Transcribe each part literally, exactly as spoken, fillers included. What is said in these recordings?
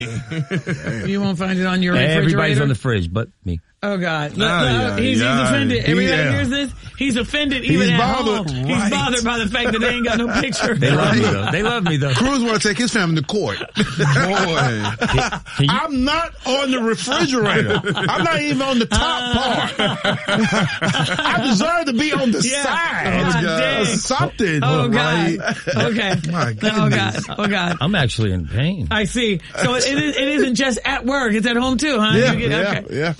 You won't find it on your refrigerator? Everybody's on the fridge, but me. Oh, God. Look, Oh, look, yeah, he's, yeah. he's offended. Everybody Yeah. hears this? He's offended even He's at bothered. home. Right. He's bothered by the fact that they ain't got no picture. They love me, though. They love me, though. Cruz want to take his family to court. Boy. Can you, I'm not on the refrigerator. I'm not even on the top part. I deserve to be on the Yeah. side. Oh, God. Or something. Oh, right? God. Okay. My Oh, God. goodness. Oh, God. I'm actually in pain. I see. So it, it, it isn't just at work. It's at home, too, huh? Yeah, You get- yeah, okay. yeah.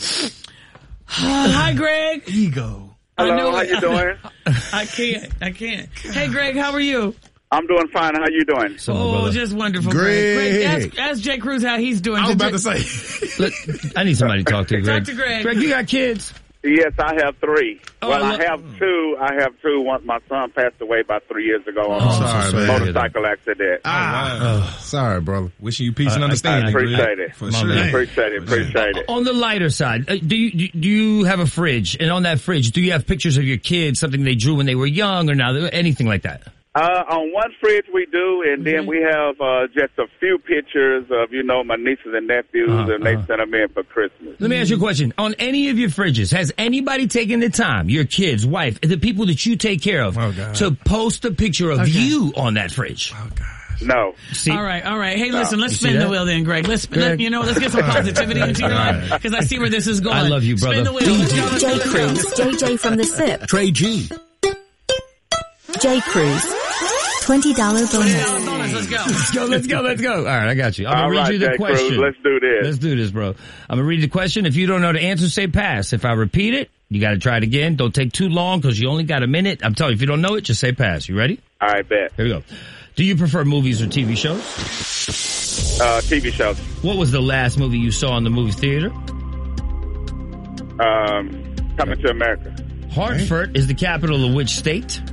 Hi, Greg. Ego. I Hello, know how it. you doing? I can't. I can't. Hey, Greg, how are you? I'm doing fine. How you doing? So, Oh, brother, just wonderful, Greg. Greg. Greg, ask, ask Jay Cruz how he's doing. I was Did about you- to say. look, I need somebody to talk to, Greg. Talk to Greg. Greg, you got kids? Yes, I have three. Oh, well, I I, lo- have two. I have two. One, my son passed away about three years ago on Oh, a sorry, man. motorcycle accident. Ah, sorry, brother. Wishing you peace and I- understanding. I appreciate Greg. it. For My sure. man. Appreciate it. Appreciate it. On the lighter side, uh, do you do you have a fridge? And on that fridge, do you have pictures of your kids, something they drew when they were young or now, anything like that? Uh, on one fridge we do, and then we have uh, just a few pictures of, you know, my nieces and nephews, Uh-huh, and they uh-huh. sent them in for Christmas. Let me ask you a question. On any of your fridges, has anybody taken the time, your kids, wife, the people that you take care of, Oh, God. to post a picture of Okay. you on that fridge? Oh, God. No. See, All right, all right. Hey, listen, let's You see spin the that? wheel then, Greg. Let's, Greg. let, you know, let's get some positivity into your life, because I see where this is going. I love you, brother. Spin the wheel. Let's go, let's go, Jay let's go. Cruz, J J from the S I P. Trey G. Jay Cruz, twenty dollars bonus. Bonus, let's go. let's go, let's go, let's go. All right, I got you. I'm All going to read right, you the Jay question. Cruz, let's do this. Let's do this, bro. I'm going to read the question. If you don't know the answer, say pass. If I repeat it, you got to try it again. Don't take too long because you only got a minute. I'm telling you, if you don't know it, just say pass. You ready? All right, bet. Here we go. Do you prefer movies or T V shows? Uh, T V shows. What was the last movie you saw in the movie theater? Um, Coming to America. Hartford is the capital of which state?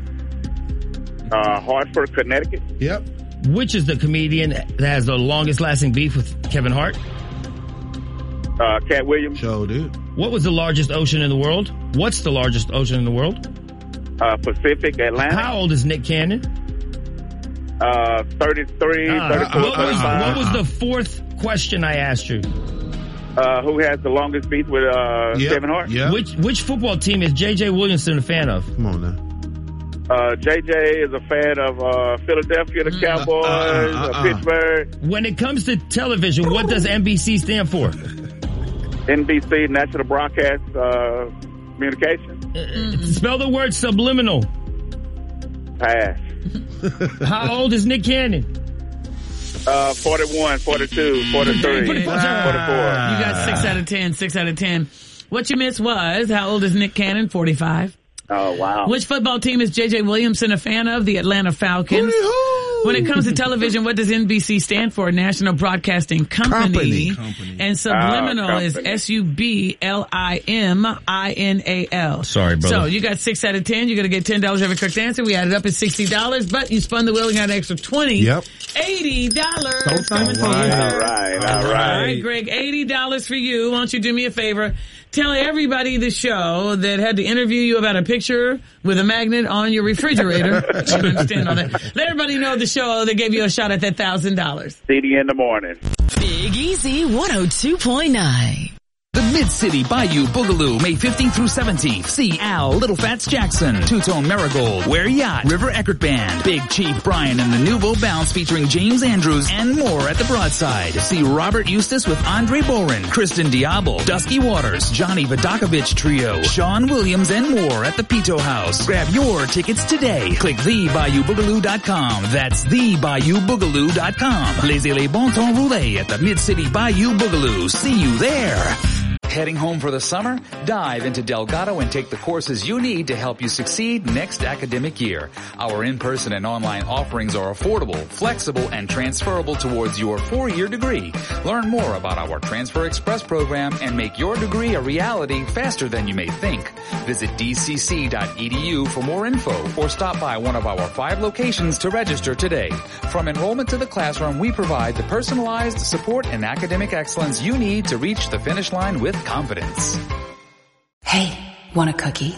Uh, Hartford, Connecticut. Yep. Which is the comedian that has the longest lasting beef with Kevin Hart? Uh, Cat Williams. Show, dude. What was the largest ocean in the world? What's the largest ocean in the world? Uh, Pacific, Atlantic. How old is Nick Cannon? Uh, thirty-three, Uh, thirty-four, what, was, thirty-five. what was the fourth question I asked you? Uh, who has the longest beef with uh, Yep. Kevin Hart? Yep. Which which football team is J J Williamson a fan of? Come on now. Uh, J J is a fan of uh, Philadelphia, the Cowboys, uh, uh, uh, uh, uh. Pittsburgh, When it comes to television, what does N B C stand for? N B C, National Broadcast uh, Communications. Uh, spell the word subliminal. Pass. How old is Nick Cannon? Uh, forty-one, forty-two, forty-three, Put it- forty-four. You got six out of ten, six out of ten. What you missed was, how old is Nick Cannon? forty-five. Oh, wow. Which football team is J J Williamson a fan of? The Atlanta Falcons. When it comes to television, what does N B C stand for? National Broadcasting Company. Company. Company. And subliminal Oh, is company. S U B L I M I N A L. Sorry, brother. So you got six out of ten. You're going to get ten dollars every correct answer. We added up at sixty dollars, but you spun the wheel and got an extra twenty. Yep. eighty dollars. So coming to you. All right, all All right. right, Greg, eighty dollars for you. Why don't you do me a favor? Tell everybody the show that had to interview you about a picture with a magnet on your refrigerator. You don't understand all that. Let everybody know the show that gave you a shot at that one thousand dollars. C D in the morning. Big Easy one oh two point nine. The Mid-City Bayou Boogaloo, May fifteenth through seventeenth. See Al, Little Fats Jackson, Two-Tone Marigold, Ware Yacht, River Eckert Band, Big Chief Brian and the Nouveau Bounce featuring James Andrews, and more at the Broadside. See Robert Eustace with Andre Boren, Kristen Diablo, Dusky Waters, Johnny Vodakovich Trio, Sean Williams, and more at the Pito House. Grab your tickets today. Click the bayou boogaloo dot com. That's the bayou boogaloo dot com. Laissez les bon temps rouler at the Mid-City Bayou Boogaloo. See you there. Heading home for the summer? Dive into Delgado and take the courses you need to help you succeed next academic year. Our in-person and online offerings are affordable, flexible, and transferable towards your four-year degree. Learn more about our Transfer Express program and make your degree a reality faster than you may think. Visit d c c dot e d u for more info or stop by one of our five locations to register today. From enrollment to the classroom, we provide the personalized support and academic excellence you need to reach the finish line with confidence. Hey, want a cookie?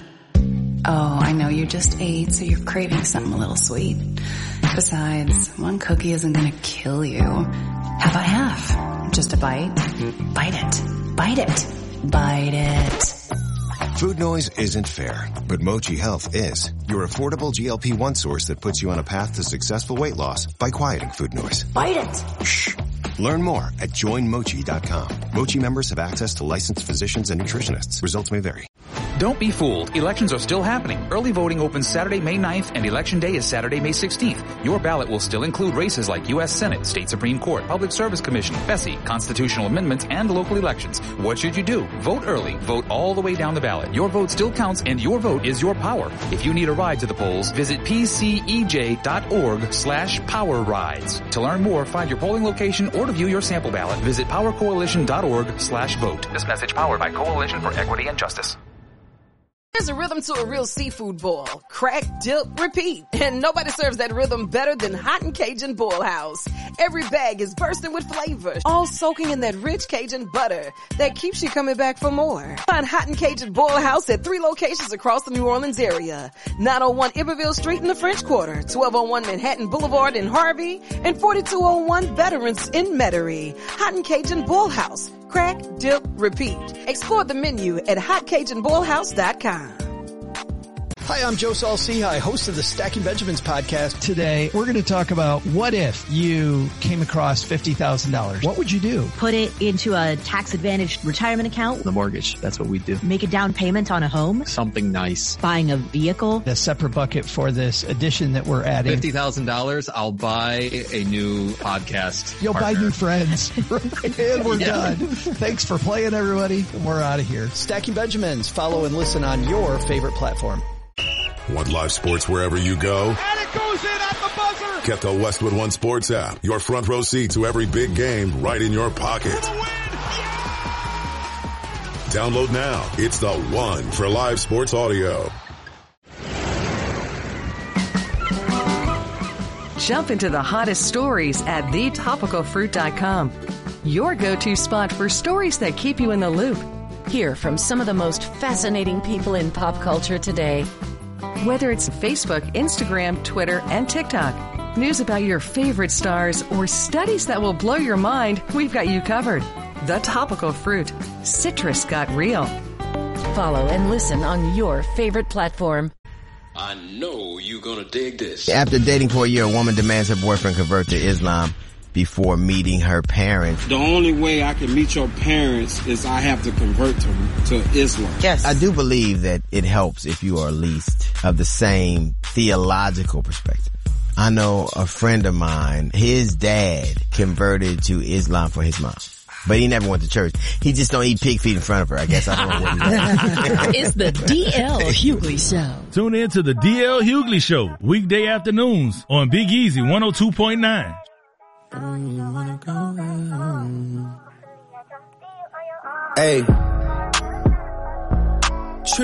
Oh, I know you just ate, so you're craving something a little sweet. Besides, one cookie isn't gonna kill you. How about half? Just a bite? Bite it. Bite it. Bite it. Food noise isn't fair, but Mochi Health is. Your affordable G L P one source that puts you on a path to successful weight loss by quieting food noise. Bite it. Shh. Learn more at join mochi dot com. Mochi members have access to licensed physicians and nutritionists. Results may vary. Don't be fooled. Elections are still happening. Early voting opens Saturday, May ninth, and Election Day is Saturday, May sixteenth. Your ballot will still include races like U S Senate, State Supreme Court, Public Service Commission, F E S I, constitutional amendments, and local elections. What should you do? Vote early. Vote all the way down the ballot. Your vote still counts, and your vote is your power. If you need a ride to the polls, visit p c e j dot org slash power rides. To learn more, find your polling location or to view your sample ballot, visit power coalition dot org slash vote. This message powered by Coalition for Equity and Justice. There's a rhythm to a real seafood boil. Crack, dip, repeat. And nobody serves that rhythm better than Hot and Cajun Boil House. Every bag is bursting with flavor, all soaking in that rich Cajun butter that keeps you coming back for more. Find Hot and Cajun Boil House at three locations across the New Orleans area. nine oh one Iberville Street in the French Quarter, twelve oh one Manhattan Boulevard in Harvey, and forty-two oh one Veterans in Metairie. Hot and Cajun Boil House. Crack, dip, repeat. Explore the menu at hot cajun boil house dot com. Hi, I'm Joe Saul-Sehy, host of the Stacking Benjamins podcast. Today, we're going to talk about what if you came across fifty thousand dollars. What would you do? Put it into a tax-advantaged retirement account. The mortgage. That's what we do. Make a down payment on a home. Something nice. Buying a vehicle. A separate bucket for this addition that we're adding. fifty thousand dollars, I'll buy a new podcast You'll partner. buy new friends. And we're Yeah. done. Thanks for playing, everybody. And we're out of here. Stacking Benjamins. Follow and listen on your favorite platform. Want live sports wherever you go? And it goes in at the buzzer! Get the Westwood One Sports app. Your front row seat to every big game right in your pocket. Download now. It's the one for live sports audio. Jump into the hottest stories at the topical fruit dot com. Your go-to spot for stories that keep you in the loop. Hear from some of the most fascinating people in pop culture today. Whether it's Facebook, Instagram, Twitter, and TikTok, news about your favorite stars, or studies that will blow your mind, we've got you covered. The Topical Fruit. Citrus got real. Follow and listen on your favorite platform. I know you're gonna dig this. After dating for a year, a woman demands her boyfriend convert to Islam before meeting her parents. The only way I can meet your parents is I have to convert to, to Islam. Yes. I do believe that it helps if you are at least of the same theological perspective. I know a friend of mine, his dad converted to Islam for his mom. But he never went to church. He just don't eat pig feet in front of her. I guess I don't know what he It's the D L Hughley Show. Tune in to the D L Hughley Show, weekday afternoons on Big Easy one oh two point nine. Hey.